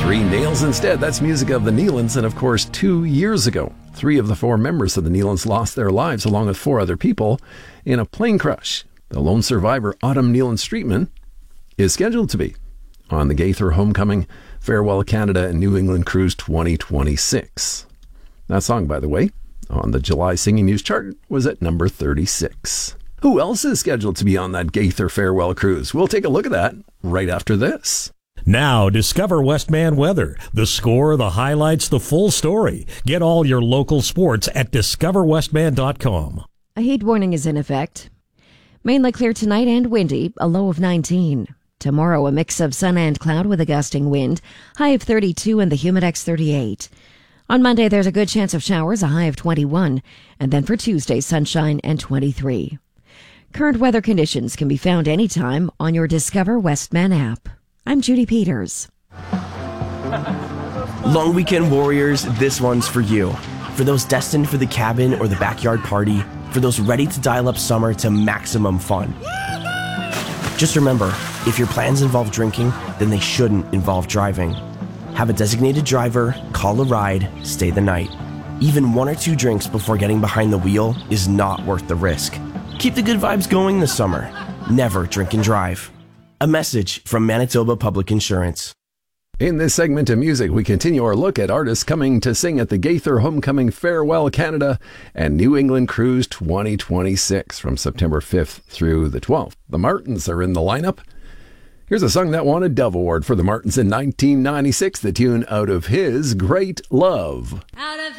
3 nails instead. That's music of the Neelands. And of course, 2 years ago, 3 of the 4 members of the Neelands lost their lives along with 4 other people in a plane crash. The lone survivor, Autumn Neelan-Streetman, is scheduled to be on the Gaither Homecoming Farewell Canada and New England Cruise 2026. That song, by the way, on the July Singing News chart was at number 36. Who else is scheduled to be on that Gaither Farewell Cruise? We'll take a look at that right after this. Now, discover Westman Weather. The score, the highlights, the full story. Get all your local sports at discoverwestman.com. A heat warning is in effect. Mainly clear tonight and windy, a low of 19. Tomorrow, a mix of sun and cloud with a gusting wind, high of 32 and the Humidex 38. On Monday, there's a good chance of showers, a high of 21. And then for Tuesday, sunshine and 23. Current weather conditions can be found anytime on your Discover Westman app. I'm Judy Peters. Long weekend warriors, this one's for you. For those destined for the cabin or the backyard party, for those ready to dial up summer to maximum fun. Just remember, if your plans involve drinking, then they shouldn't involve driving. Have a designated driver, call a ride, stay the night. Even 1 or 2 drinks before getting behind the wheel is not worth the risk. Keep the good vibes going this summer. Never drink and drive. A message from Manitoba Public Insurance. In this segment of music, we continue our look at artists coming to sing at the Gaither Homecoming Farewell Canada and New England Cruise 2026 from September 5th through the 12th. The Martins are in the lineup. Here's a song that won a Dove Award for the Martins in 1996, the tune Out of His Great Love.